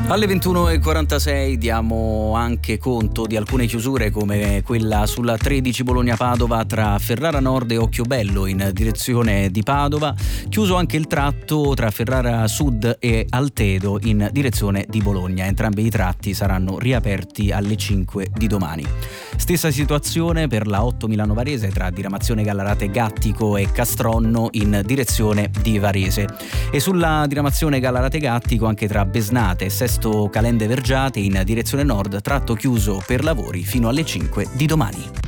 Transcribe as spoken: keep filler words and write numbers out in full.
Alle ventuno e quarantasei diamo anche conto di alcune chiusure come quella sulla tredici Bologna-Padova tra Ferrara Nord e Occhiobello in direzione di Padova, chiuso anche il tratto tra Ferrara Sud e Altedo in direzione di Bologna. Entrambi i tratti saranno riaperti alle cinque di domani. Stessa situazione per la otto Milano Varese tra diramazione Gallarate Gattico e Castronno in direzione di Varese, e sulla diramazione Gallarate Gattico anche tra Besnate e Sesto Calende Vergiate in direzione nord, tratto chiuso per lavori fino alle cinque di domani.